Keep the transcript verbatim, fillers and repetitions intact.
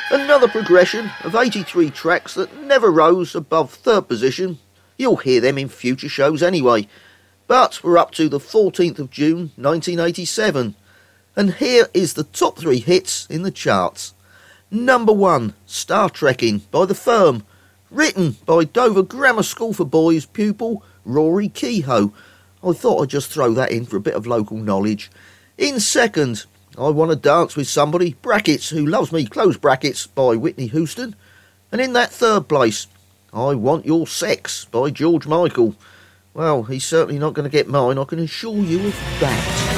Another progression of eighty-three tracks that never rose above third position. You'll hear them in future shows anyway. But we're up to the fourteenth of June nineteen eighty-seven. And here is the top three hits in the charts. Number one, Star Trekking by The Firm, written by Dover Grammar School for Boys pupil Rory Kehoe. I thought I'd just throw that in for a bit of local knowledge. In second, I Want to Dance with Somebody, brackets, Who Loves Me, close brackets, by Whitney Houston. And in that third place, I Want Your Sex by George Michael. Well, he's certainly not going to get mine, I can assure you of that.